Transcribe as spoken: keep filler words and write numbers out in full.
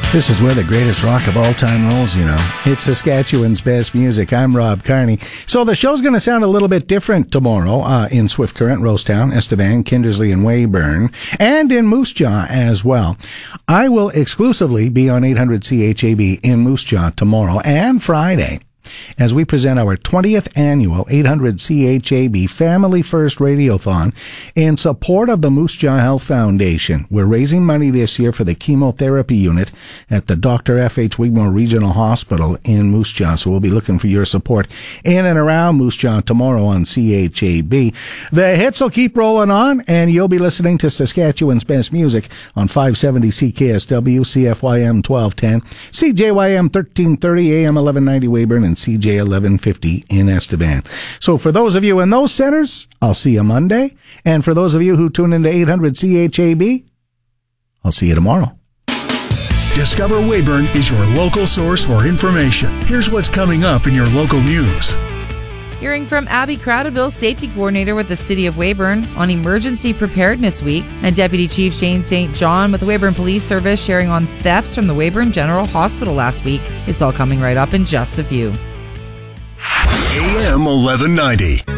This is where the greatest rock of all time rolls, you know. It's Saskatchewan's best music. I'm Rob Carney. So the show's going to sound a little bit different tomorrow uh, in Swift Current, Rosetown, Estevan, Kindersley, and Weyburn, and in Moose Jaw as well. I will exclusively be on eight hundred C H A B in Moose Jaw tomorrow and Friday, as we present our twentieth annual eight hundred C H A B Family First Radiothon in support of the Moose Jaw Health Foundation. We're raising money this year for the chemotherapy unit at the Doctor F H Wigmore Regional Hospital in Moose Jaw, so we'll be looking for your support in and around Moose Jaw tomorrow on C H A B. The hits will keep rolling on, and you'll be listening to Saskatchewan's best music on five seventy C K S W, C F Y M twelve ten, C J Y M thirteen thirty, A M eleven ninety Weyburn, and C J eleven fifty in Estevan. So for those of you in those centers, I'll see you Monday. And for those of you who tune into eight hundred C H A B, I'll see you tomorrow. Discover Weyburn is your local source for information. Here's what's coming up in your local news. Hearing from Abby Cradaville, Safety Coordinator with the City of Weyburn, on Emergency Preparedness Week, and Deputy Chief Shane Saint John with the Weyburn Police Service sharing on thefts from the Weyburn General Hospital last week. It's all coming right up in just a few. A M eleven ninety.